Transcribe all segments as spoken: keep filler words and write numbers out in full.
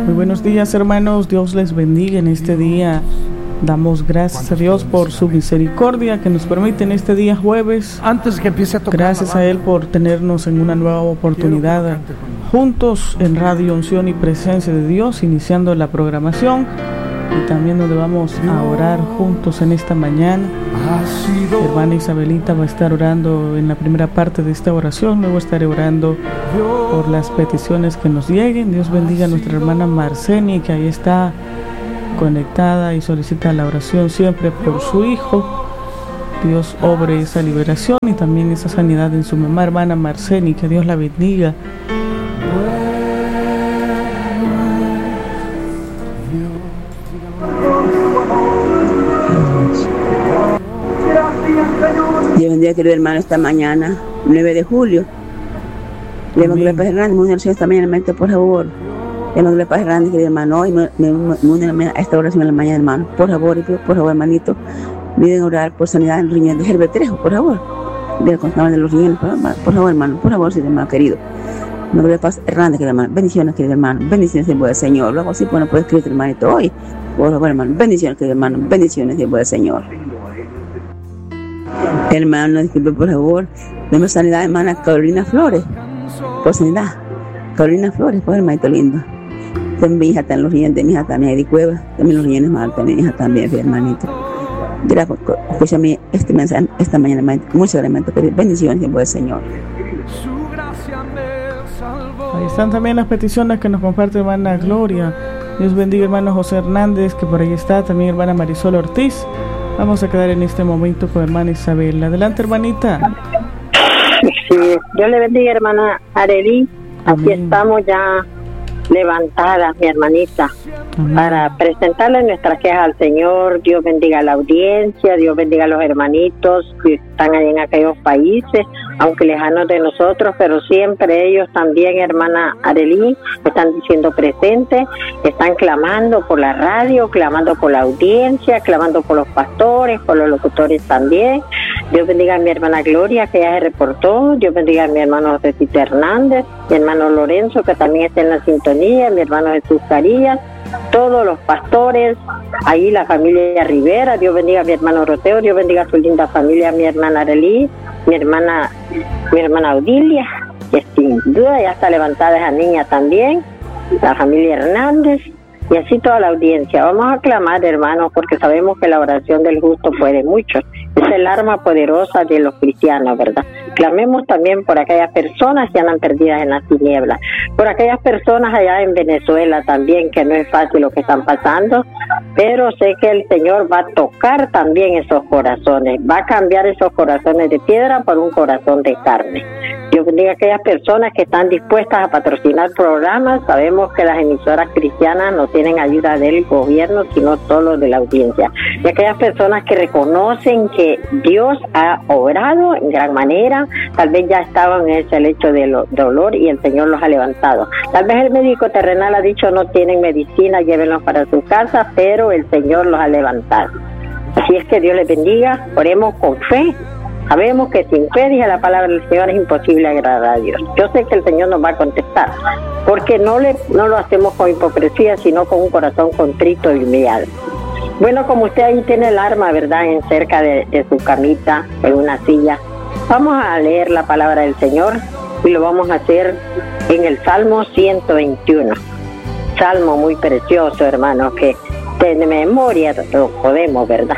Muy buenos días, hermanos. Dios les bendiga en este día. Damos gracias a Dios por su misericordia que nos permite en este día jueves. Antes que empiece a tocar, gracias a Él por tenernos en una nueva oportunidad juntos en Radio Unción y Presencia de Dios, iniciando la programación, y también donde vamos a orar juntos en esta mañana. Hermana Isabelita va a estar orando en la primera parte de esta oración, luego estaré orando por las peticiones que nos lleguen. Dios bendiga a nuestra hermana Marceni, que ahí está conectada y solicita la oración siempre por su hijo. Dios obre esa liberación y también esa sanidad en su mamá, hermana Marceni, que Dios la bendiga. Dios bendiga, querido hermano, esta mañana, nueve de julio. Le damos la paz grande, me une esta mañana, por favor. Le damos la paz grande, querido hermano, y me, me, me une a esta oración en la mañana, hermano. Por favor, y por favor, hermanito, me deben orar por sanidad en el riñón de Herbert Trejo, por favor. De la de los riñones, por favor, por favor, hermano, por favor, sí, hermano querido. Me doy la paz grande, querido hermano. Bendiciones, querido hermano. Bendiciones, Dios del Señor. Luego sí, bueno, puedes escribir, hermanito, hoy. Por favor, hermano. Bendiciones, querido hermano. Bendiciones, Dios del Señor. Hermano, disculpe, por favor. Deme sanidad, hermana Carolina Flores. Por sanidad. Carolina Flores, por hermanito lindo. También mi hija está en los riñones de mi hija también, Eddie Cueva. También los riñones mal, también mi hija también, hermanito. Gracias por escucharme este mensaje esta mañana, hermanito. Muchas gracias, bendiciones, Dios del Señor. Ahí están también las peticiones que nos comparte hermana Gloria. Dios bendiga, hermano José Hernández, que por ahí está. También hermana Marisol Ortiz. Vamos a quedar en este momento con hermana Isabel. Adelante, hermanita. Sí, Dios le bendiga, hermana Arely. Aquí estamos ya levantadas, mi hermanita, Amén, para presentarle nuestras quejas al Señor. Dios bendiga a la audiencia, Dios bendiga a los hermanitos que están ahí en aquellos países, aunque lejanos de nosotros, pero siempre ellos también, hermana Arely, están diciendo presente, están clamando por la radio, clamando por la audiencia, clamando por los pastores, por los locutores también. Dios bendiga a mi hermana Gloria, que ya se reportó. Dios bendiga a mi hermano José Hernández, mi hermano Lorenzo, que también está en la sintonía, mi hermano Jesús Carías, todos los pastores, ahí la familia Rivera. Dios bendiga a mi hermano Roteo, Dios bendiga a su linda familia, mi hermana Arely, mi hermana, mi hermana Odilia, que sin duda ya está levantada esa niña también, la familia Hernández, y así toda la audiencia. Vamos a clamar, hermanos, porque sabemos que la oración del justo puede mucho. Es el arma poderosa de los cristianos, ¿verdad? Clamemos también por aquellas personas que andan perdidas en las tinieblas, por aquellas personas allá en Venezuela también, que no es fácil lo que están pasando, pero sé que el Señor va a tocar también esos corazones, va a cambiar esos corazones de piedra por un corazón de carne. Yo bendiga a aquellas personas que están dispuestas a patrocinar programas. Sabemos que las emisoras cristianas no tienen ayuda del gobierno, sino solo de la audiencia. Y aquellas personas que reconocen que Dios ha obrado en gran manera, tal vez ya estaban en ese lecho de lo, dolor y el Señor los ha levantado. Tal vez el médico terrenal ha dicho no tienen medicina, llévenlos para su casa, pero el Señor los ha levantado. Así es que Dios les bendiga, oremos con fe. Sabemos que sin fe, dice la palabra del Señor, es imposible agradar a Dios. Yo sé que el Señor nos va a contestar, porque no le no lo hacemos con hipocresía, sino con un corazón contrito y humillado. Bueno, como usted ahí tiene el arma, ¿verdad?, en cerca de, de su camita, en una silla, vamos a leer la palabra del Señor y lo vamos a hacer en el Salmo ciento veintiuno. Salmo muy precioso, hermano, que de memoria lo podemos, ¿verdad?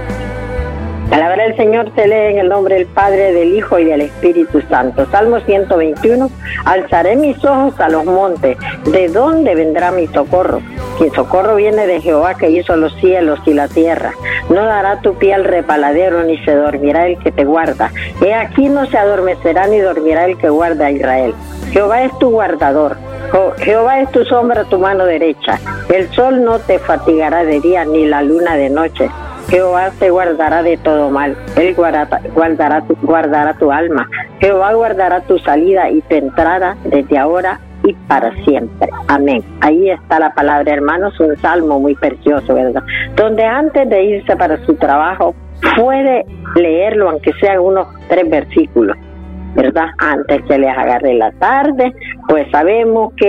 La palabra del Señor se lee en el nombre del Padre, del Hijo y del Espíritu Santo. Salmo ciento veintiuno. Alzaré mis ojos a los montes. ¿De dónde vendrá mi socorro? Mi socorro viene de Jehová, que hizo los cielos y la tierra. No dará tu pie al repaladero, ni se dormirá el que te guarda. He aquí no se adormecerá ni dormirá el que guarda a Israel. Jehová es tu guardador. Jehová es tu sombra a tu mano derecha. El sol no te fatigará de día, ni la luna de noche. Jehová te guardará de todo mal. Él guardará, guardará, tu, guardará tu alma. Jehová guardará tu salida y tu entrada desde ahora y para siempre. Amén. Ahí está la palabra, hermanos, un salmo muy precioso, ¿verdad? Donde antes de irse para su trabajo, puede leerlo, aunque sean unos tres versículos, ¿verdad? Antes que les agarre la tarde, pues sabemos que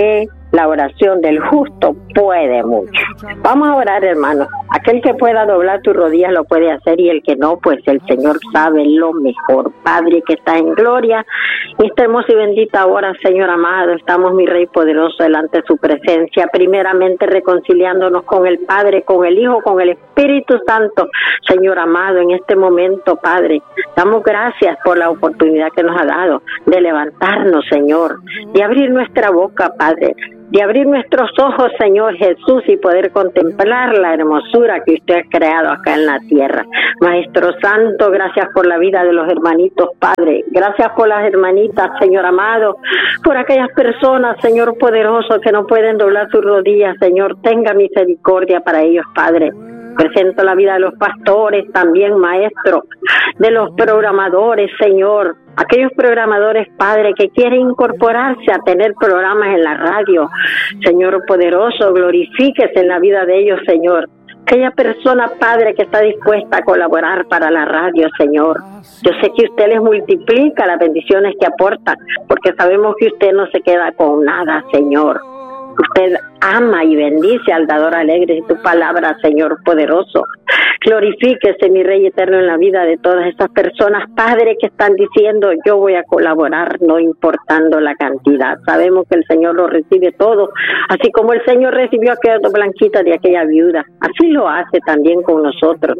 la oración del justo puede mucho. Vamos a orar, hermano. Aquel que pueda doblar tus rodillas lo puede hacer, y el que no, pues el Señor sabe lo mejor. Padre que está en gloria, esta hermosa y bendita hora, Señor amado, estamos, mi Rey poderoso, delante de su presencia, primeramente reconciliándonos con el Padre, con el Hijo, con el Espíritu Santo. Señor amado, en este momento, Padre, damos gracias por la oportunidad que nos ha dado de levantarnos, Señor, de abrir nuestra boca, Padre, de abrir nuestros ojos, Señor Jesús, y poder contemplar la hermosura que usted ha creado acá en la tierra. Maestro Santo, gracias por la vida de los hermanitos, Padre. Gracias por las hermanitas, Señor amado, por aquellas personas, Señor poderoso, que no pueden doblar sus rodillas. Señor, tenga misericordia para ellos, Padre. Presento la vida de los pastores también, Maestro, de los programadores, Señor, aquellos programadores, Padre, que quieren incorporarse a tener programas en la radio. Señor poderoso, glorifíquese en la vida de ellos, Señor. Aquella persona, Padre, que está dispuesta a colaborar para la radio, Señor. Yo sé que usted les multiplica las bendiciones que aportan, porque sabemos que usted no se queda con nada, Señor. Usted ama y bendice al dador alegre de tu palabra, Señor poderoso. Glorifíquese, mi Rey eterno, en la vida de todas estas personas, Padre, que están diciendo, yo voy a colaborar, no importando la cantidad. Sabemos que el Señor lo recibe todo, así como el Señor recibió a aquella blanquita de aquella viuda. Así lo hace también con nosotros.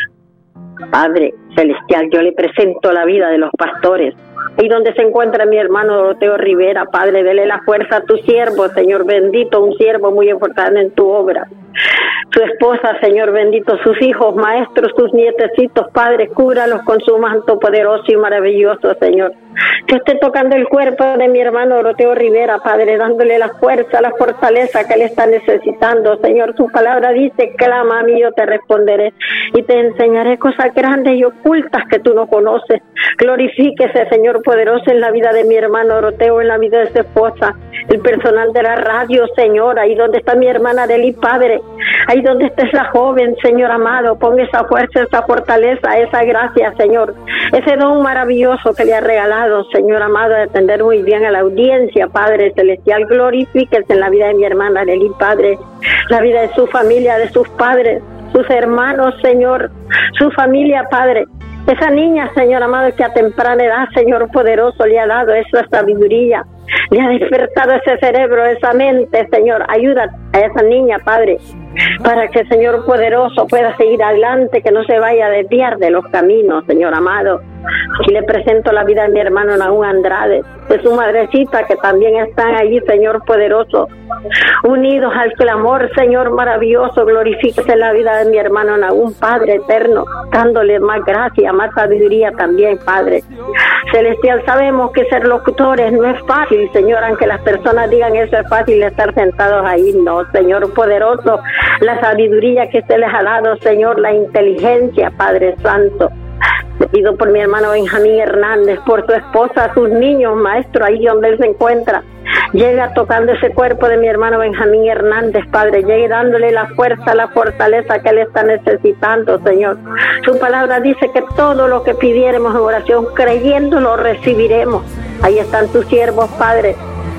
Padre celestial, yo le presento la vida de los pastores. Ahí donde se encuentra mi hermano Doroteo Rivera, Padre, dele la fuerza a tu siervo, Señor bendito, un siervo muy importante en tu obra. Su esposa, Señor bendito, sus hijos, maestros, sus nietecitos, Padre, cúbralos con su manto poderoso y maravilloso, Señor. Que esté tocando el cuerpo de mi hermano Doroteo Rivera, Padre, dándole la fuerza, la fortaleza que él está necesitando, Señor. Su palabra dice, clama a mí, yo te responderé y te enseñaré cosas grandes y ocultas que tú no conoces. Glorifíquese, Señor poderoso, en la vida de mi hermano Doroteo, en la vida de su esposa, el personal de la radio, Señor, ahí donde está mi hermana Deli, Padre, ahí donde está esa joven, Señor amado, ponga esa fuerza, esa fortaleza, esa gracia, Señor, ese don maravilloso que le ha regalado, Señor amado, de atender muy bien a la audiencia, Padre celestial. Glorifíquese en la vida de mi hermana Deli, Padre, la vida de su familia, de sus padres, sus hermanos, Señor, su familia, Padre. Esa niña, Señor amado, que a temprana edad, Señor poderoso, le ha dado esa sabiduría, le ha despertado ese cerebro, esa mente, Señor. Ayuda a esa niña, Padre, para que, Señor poderoso, pueda seguir adelante, que no se vaya a desviar de los caminos, Señor amado. Y le presento la vida de mi hermano Nahum Andrade, de su madrecita, que también están allí, Señor poderoso, unidos al clamor, Señor maravilloso. Glorifíquese la vida de mi hermano Nahum, Padre eterno, dándole más gracia, más sabiduría también, Padre celestial. Sabemos que ser locutores no es fácil, Señor, aunque las personas digan eso es fácil estar sentados ahí. No, Señor poderoso, la sabiduría que se les ha dado, Señor, la inteligencia, Padre santo. Le pido por mi hermano Benjamín Hernández, por su esposa, sus niños, Maestro, ahí donde él se encuentra. Llega tocando ese cuerpo de mi hermano Benjamín Hernández, Padre. Llegue dándole la fuerza, la fortaleza que él está necesitando, Señor. Su palabra dice que todo lo que pidiéramos en oración, creyendo, lo recibiremos. Ahí están tus siervos, Padre.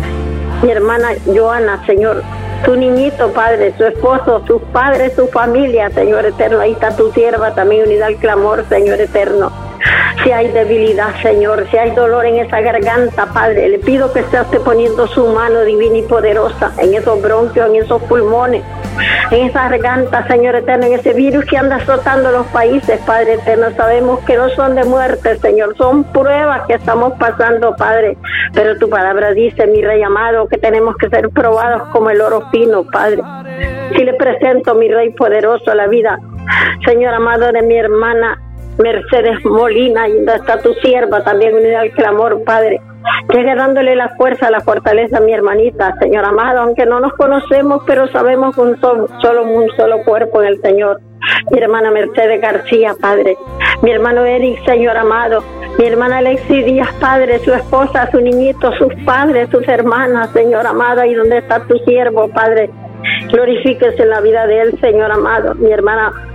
Mi hermana Joana, Señor. Su niñito, Padre, su esposo, sus padres, su familia, Señor eterno. Ahí está tu sierva también unida al clamor, Señor eterno. Si hay debilidad, Señor, si hay dolor en esa garganta, Padre, le pido que se esté poniendo su mano divina y poderosa en esos bronquios, en esos pulmones, en esa garganta, Señor eterno, en ese virus que anda azotando los países, Padre eterno. Sabemos que no son de muerte, Señor, son pruebas que estamos pasando, Padre, pero tu palabra dice, mi Rey amado, que tenemos que ser probados como el oro fino, Padre. Si le presento, mi Rey poderoso, la vida, Señor amado, de mi hermana Mercedes Molina, y donde está tu sierva también unida al clamor, Padre. Llegue dándole la fuerza, la fortaleza a mi hermanita, Señor amado, aunque no nos conocemos, pero sabemos que un solo, solo un solo cuerpo en el Señor. Mi hermana Mercedes García, Padre. Mi hermano Eric, Señor amado. Mi hermana Alexi Díaz, Padre, su esposa, su niñito, sus padres, sus hermanas, Señor amado, y donde está tu siervo, Padre. Glorifíquese en la vida de él, Señor amado. Mi hermana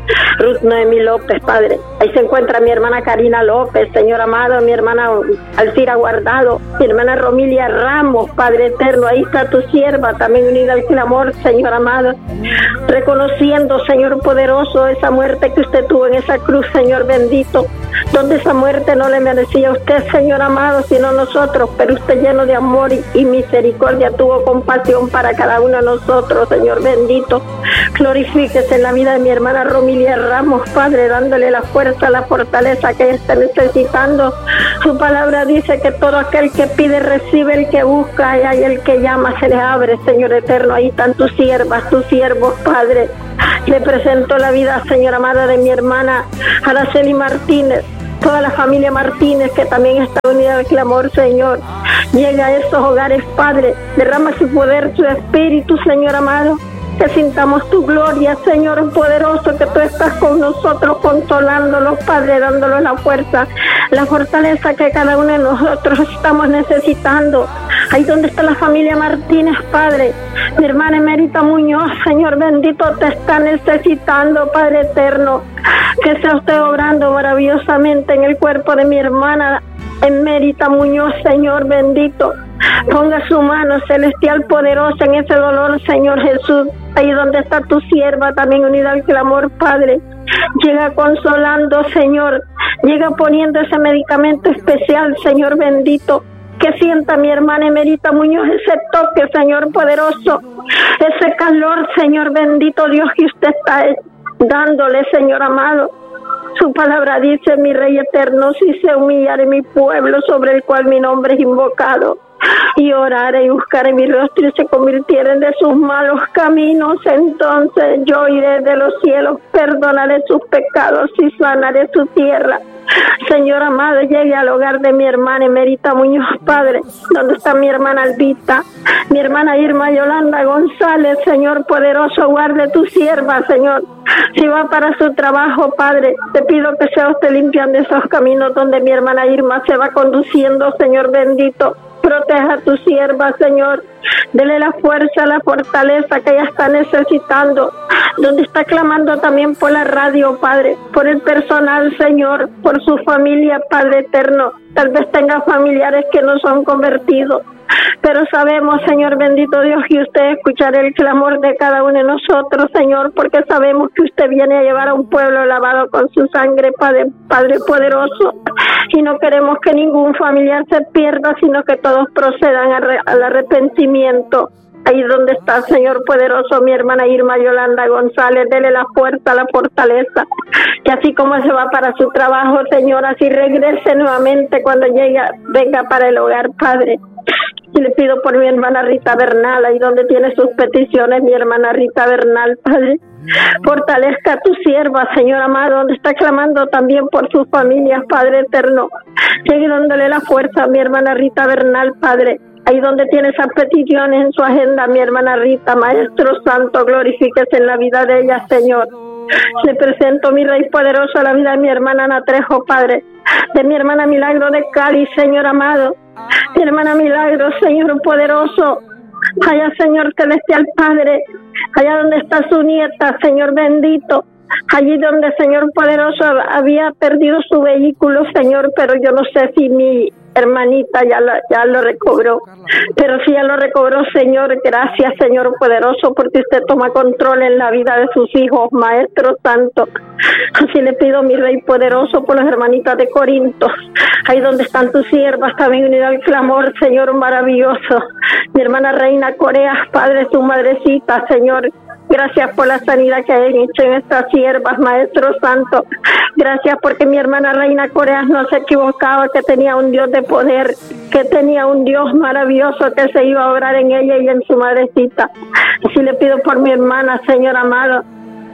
Ruth Noemí López, Padre. Ahí se encuentra mi hermana Karina López, Señor amado, mi hermana Alcira Guardado, mi hermana Romilia Ramos, Padre eterno. Ahí está tu sierva, también unida al clamor, Señor amado, reconociendo, Señor poderoso, esa muerte que usted tuvo en esa cruz, Señor bendito, donde esa muerte no le merecía a usted, Señor amado, sino nosotros, pero usted lleno de amor y, y misericordia tuvo compasión para cada uno de nosotros, Señor bendito. Glorifíquese en la vida de mi hermana Romilia Ramos, Padre, dándole la fuerza, la fortaleza que ella está necesitando. Su palabra dice que todo aquel que pide recibe, el que busca y hay el que llama se le abre, Señor eterno. Ahí están tus siervas, tus siervos, Padre. Le presento la vida, Señor amada, de mi hermana Araceli Martínez, toda la familia Martínez que también está unida al clamor, Señor. Llega a esos hogares, Padre, derrama su poder, su espíritu, Señor amado, que sintamos tu gloria, Señor poderoso, que tú estás con nosotros, consolándolos, Padre, dándolos la fuerza, la fortaleza que cada uno de nosotros estamos necesitando. Ahí donde está la familia Martínez, Padre, mi hermana Emérita Muñoz, Señor bendito, te está necesitando, Padre eterno, que sea usted obrando maravillosamente en el cuerpo de mi hermana Emérita Muñoz, Señor bendito. Ponga su mano celestial poderosa en ese dolor, Señor Jesús. Ahí donde está tu sierva, también unida al clamor, Padre. Llega consolando, Señor. Llega poniendo ese medicamento especial, Señor bendito. Que sienta mi hermana Emérita Muñoz ese toque, Señor poderoso. Ese calor, Señor bendito Dios, que usted está dándole, Señor amado. Su palabra dice, mi Rey eterno, si se humillare mi pueblo sobre el cual mi nombre es invocado, y orare y buscaré mi rostro y se convirtieren de sus malos caminos, entonces yo iré de los cielos, perdonaré sus pecados y sanaré su tierra. Señor amado, llegue al hogar de mi hermana Emérita Muñoz, Padre, donde está mi hermana Albita, mi hermana Irma Yolanda González, Señor poderoso, guarde tu sierva, Señor. Si va para su trabajo, Padre, te pido que sea usted limpiando esos caminos donde mi hermana Irma se va conduciendo, Señor bendito. Proteja a tu sierva, Señor. Dele la fuerza, la fortaleza que ella está necesitando. Donde está clamando también por la radio, Padre, por el personal, Señor, por su familia, Padre eterno. Tal vez tenga familiares que no son convertidos, pero sabemos, Señor bendito Dios, que usted escuchará el clamor de cada uno de nosotros, Señor, porque sabemos que usted viene a llevar a un pueblo lavado con su sangre, Padre, Padre poderoso, y no queremos que ningún familiar se pierda, sino que todos procedan al arrepentimiento. Ahí donde está, Señor poderoso, mi hermana Irma Yolanda González, dele la fuerza, la fortaleza, que así como se va para su trabajo, Señor, así regrese nuevamente cuando llegue, venga para el hogar, Padre. Y le pido por mi hermana Rita Bernal, ahí donde tiene sus peticiones, mi hermana Rita Bernal, Padre. Fortalezca a tu sierva, Señor amado, donde está clamando también por sus familias, Padre eterno. Llegue dándole la fuerza a mi hermana Rita Bernal, Padre. Ahí donde tiene esas peticiones en su agenda, mi hermana Rita, Maestro Santo, glorifíquese en la vida de ella, Señor. Le presento, mi Rey poderoso, a la vida de mi hermana Ana Trejo, Padre, de mi hermana Milagro de Cali, Señor amado, mi hermana Milagro, Señor poderoso, allá, Señor celestial, Padre, allá donde está su nieta, Señor bendito, allí donde, Señor poderoso, había perdido su vehículo, Señor, pero yo no sé si mi hermanita ya, la, ya lo recobró, pero si ya lo recobró, Señor, gracias, Señor poderoso, porque usted toma control en la vida de sus hijos, Maestro Santo. Así le pido, mi Rey poderoso, por las hermanitas de Corinto, ahí donde están tus siervas, también unida al clamor, Señor maravilloso, mi hermana Reina Corea, Padre, su madrecita, Señor. Gracias por la sanidad que han hecho en estas siervas, Maestro Santo. Gracias porque mi hermana Reina Corea no se equivocaba, que tenía un Dios de poder, que tenía un Dios maravilloso que se iba a obrar en ella y en su madrecita. Así le pido por mi hermana, Señor amado,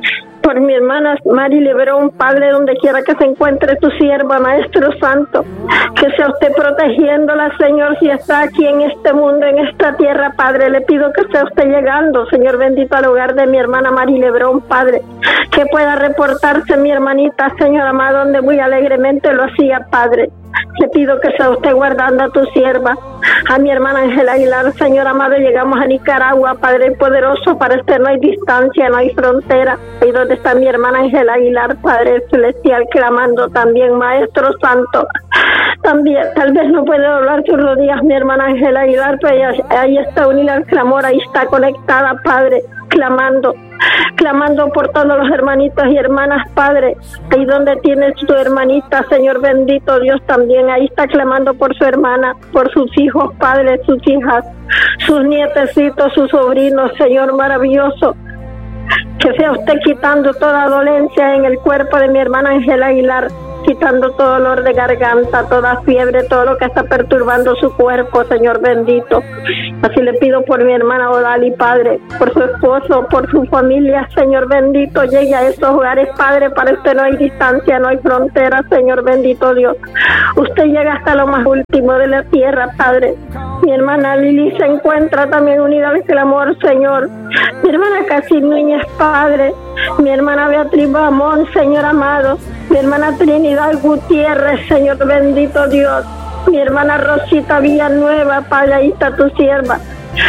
por mi hermana Mari Lebrón, Padre, donde quiera que se encuentre tu sierva, Maestro Santo, que sea usted protegiéndola, Señor, si está aquí en este mundo, en esta tierra, Padre, le pido que sea usted llegando, Señor bendito, al hogar de mi hermana Mari Lebrón, Padre, que pueda reportarse mi hermanita, Señor amado, donde muy alegremente lo hacía, Padre. Le pido que sea usted guardando a tu sierva, a mi hermana Ángela Aguilar. Señor amado, llegamos a Nicaragua, Padre poderoso, para este no hay distancia, no hay frontera. Ahí donde está mi hermana Ángela Aguilar, Padre celestial, clamando también, Maestro Santo. También, tal vez no puede doblar sus rodillas mi hermana Ángela Aguilar, pero ella, ahí está unida al clamor, ahí está conectada, Padre, clamando, clamando por todos los hermanitos y hermanas, Padre. Ahí donde tienes tu hermanita, Señor bendito Dios, también ahí está clamando por su hermana, por sus hijos, Padre, sus hijas, sus nietecitos, sus sobrinos, Señor maravilloso. Que sea usted quitando toda dolencia en el cuerpo de mi hermana Ángela Aguilar, quitando todo dolor de garganta, toda fiebre, todo lo que está perturbando su cuerpo, Señor bendito. Así le pido por mi hermana Odali, Padre, por su esposo, por su familia, Señor bendito. Llegue a esos hogares, Padre, para usted no hay distancia, no hay frontera, Señor bendito Dios. Usted llega hasta lo más último de la tierra, Padre. Mi hermana Lili se encuentra también unida al clamor, Señor. Mi hermana Casi Núñez, Padre. Mi hermana Beatriz Bamón, Señor amado. Mi hermana Trinidad Gutiérrez, Señor bendito Dios. Mi hermana Rosita Villanueva, Padre, ahí está tu sierva.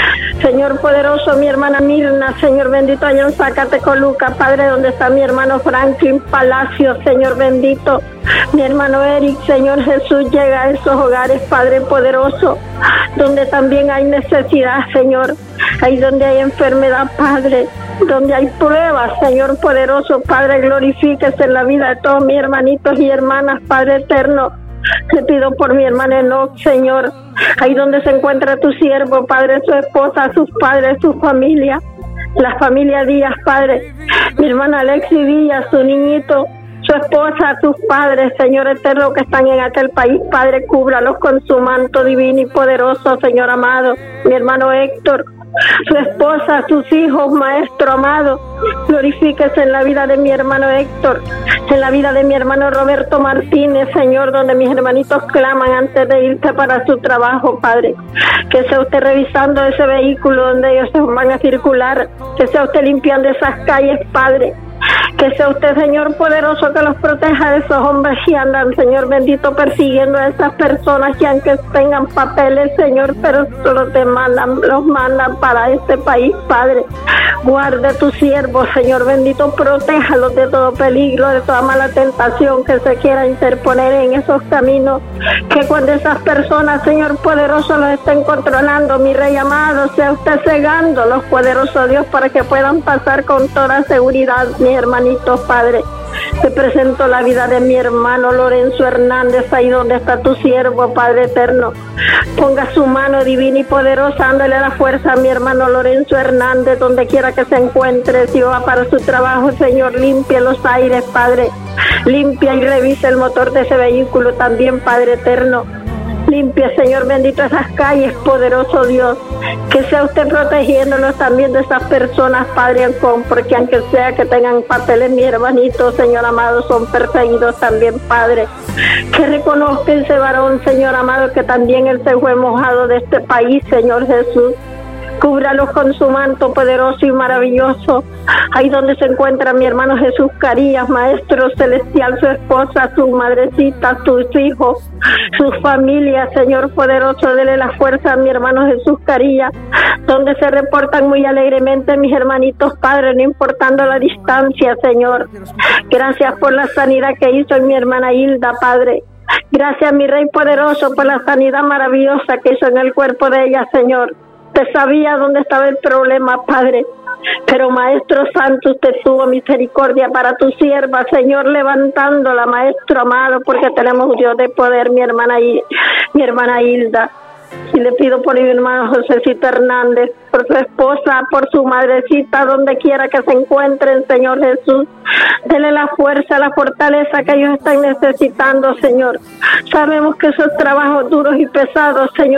Señor poderoso, mi hermana Mirna, Señor bendito, allá en Zacatecoluca, Padre, donde está mi hermano Franklin Palacio, Señor bendito. Mi hermano Eric, Señor Jesús, llega a esos hogares, Padre poderoso, donde también hay necesidad, Señor. Ahí donde hay enfermedad, Padre, donde hay pruebas, Señor poderoso, Padre, glorifíquese en la vida de todos mis hermanitos y hermanas, Padre eterno. Te pido por mi hermana Enoch, Señor, ahí donde se encuentra tu siervo, Padre, su esposa, sus padres, su familia, la familia Díaz, Padre, mi hermana Alexi Díaz, su niñito, su esposa, sus padres, Señor eterno, que están en aquel país, Padre, cúbralos con su manto divino y poderoso, Señor amado, mi hermano Héctor, su esposa, sus hijos, Maestro amado, glorifíquese en la vida de mi hermano Héctor, en la vida de mi hermano Roberto Martínez, Señor, donde mis hermanitos claman antes de irse para su trabajo, Padre. Que sea usted revisando ese vehículo donde ellos van a circular, que sea usted limpiando esas calles, Padre. Que sea usted, Señor poderoso, que los proteja de esos hombres que andan, Señor bendito, persiguiendo a esas personas que aunque tengan papeles, Señor, pero solo te mandan, los mandan para este país, Padre. Guarde tu siervo, Señor bendito, protéjalos de todo peligro, de toda mala tentación que se quiera interponer en esos caminos. Que cuando esas personas, Señor poderoso, los estén controlando, mi Rey amado, sea usted cegándolos, poderoso Dios, para que puedan pasar con toda seguridad, mi hermanitos, Padre. Te presento la vida de mi hermano Lorenzo Hernández, ahí donde está tu siervo, Padre eterno. Ponga su mano divina y poderosa, dándole la fuerza a mi hermano Lorenzo Hernández, donde quiera que se encuentre. Si va para su trabajo, Señor, limpie los aires, Padre. Limpia y revisa el motor de ese vehículo también, Padre eterno. Limpia, Señor bendito, esas calles, poderoso Dios. Que sea usted protegiéndolos también de esas personas, Padre Ancón, porque aunque sea que tengan papeles, mi hermanito, Señor amado, son perseguidos también, Padre. Que reconozca ese varón, Señor amado, que también él se fue mojado de este país, Señor Jesús. Cúbralos con su manto poderoso y maravilloso. Ahí donde se encuentra mi hermano Jesús Carías, Maestro Celestial, su esposa, su madrecita, sus hijos, sus familias, Señor poderoso, dele la fuerza a mi hermano Jesús Carías, donde se reportan muy alegremente mis hermanitos, Padre, no importando la distancia, Señor. Gracias por la sanidad que hizo en mi hermana Hilda, Padre. Gracias, mi Rey poderoso, por la sanidad maravillosa que hizo en el cuerpo de ella, Señor. Usted sabía dónde estaba el problema, Padre, pero Maestro Santo, usted tuvo misericordia para tu sierva, Señor, levantándola, Maestro amado, porque tenemos Dios de poder, mi hermana, mi hermana Hilda. Y le pido por mi hermano Josecito Hernández, por su esposa, por su madrecita, donde quiera que se encuentren, Señor Jesús. Dele la fuerza, la fortaleza que ellos están necesitando, Señor. Sabemos que esos trabajos duros y pesados, Señor,